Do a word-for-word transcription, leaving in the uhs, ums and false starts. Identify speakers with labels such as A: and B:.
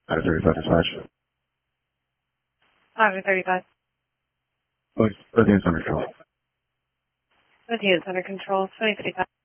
A: Ladder thirty-five dispatch.
B: Ladder thirty-five.
A: Both, both units under control.
B: Both units under control. twenty fifty-five.